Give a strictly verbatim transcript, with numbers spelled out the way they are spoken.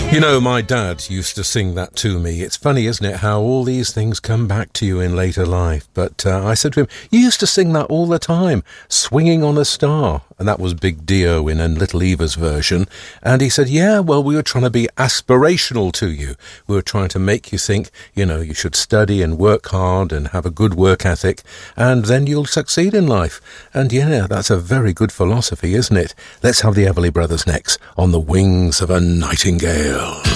You know, my dad used to sing that to me. It's funny, isn't it, how all these things come back to you in later life. But uh, I said to him, you used to sing that all the time, Swinging on a Star. And that was Big Dio in a Little Eva's version. And he said, yeah, well, we were trying to be aspirational to you. We were trying to make you think, you know, you should study and work hard and have a good work ethic, and then you'll succeed in life. And yeah, that's a very good philosophy, isn't it? Let's have the Everly Brothers next on The Wings of a Nightingale.